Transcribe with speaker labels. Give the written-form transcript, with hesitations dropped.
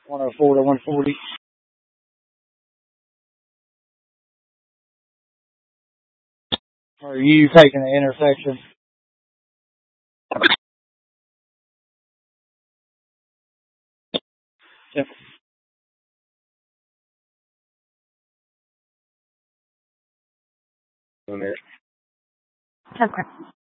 Speaker 1: 104 to 140. Or are you taking the intersection? Yep.
Speaker 2: Okay.